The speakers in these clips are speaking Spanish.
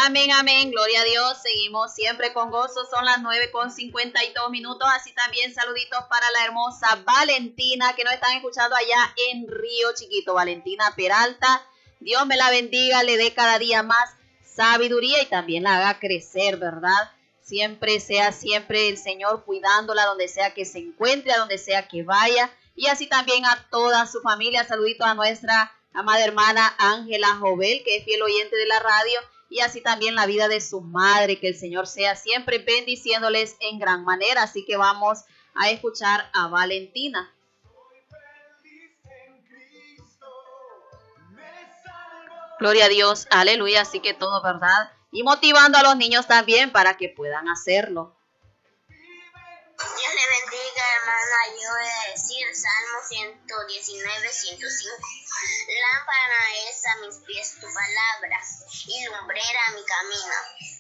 Amén, amén, gloria a Dios. Seguimos siempre con gozo. Son las 9:52. Así también saluditos para la hermosa Valentina que nos están escuchando allá en Río Chiquito. Valentina Peralta, Dios me la bendiga, le dé cada día más sabiduría y también la haga crecer, ¿verdad? Siempre el Señor cuidándola donde sea que se encuentre, a donde sea que vaya. Y así también a toda su familia. Saluditos a nuestra amada hermana Ángela Jovel, que es fiel oyente de la radio. Y así también la vida de su madre, que el Señor sea siempre bendiciéndoles en gran manera. Así que vamos a escuchar a Valentina. Gloria a Dios, aleluya, así que todo, ¿verdad? Y motivando a los niños también para que puedan hacerlo. Dios le bendiga, hermana. Yo voy a decir Salmo 119:105. Lámpara es a mis pies tu palabra y lumbrera a mi camino.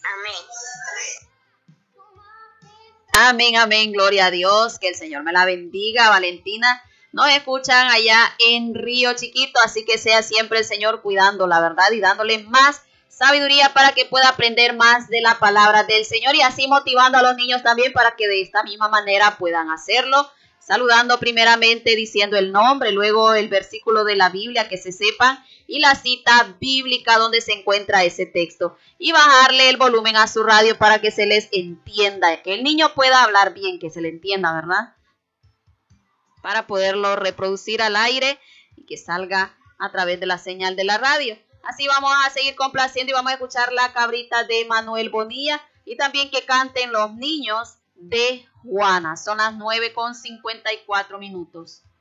Amén. Amén, amén, gloria a Dios. Que el Señor me la bendiga, Valentina. Nos escuchan allá en Río Chiquito, así que sea siempre el Señor cuidándola, ¿verdad? Y dándole más sabiduría para que pueda aprender más de la palabra del Señor y así motivando a los niños también para que de esta misma manera puedan hacerlo. Saludando primeramente diciendo el nombre, luego el versículo de la Biblia que se sepan y la cita bíblica donde se encuentra ese texto. Y bajarle el volumen a su radio para que se les entienda, que el niño pueda hablar bien, que se le entienda, ¿verdad? Para poderlo reproducir al aire y que salga a través de la señal de la radio. Así vamos a seguir complaciendo y vamos a escuchar la cabrita de Manuel Bonilla y también que canten los niños de Juana. Son las 9:54.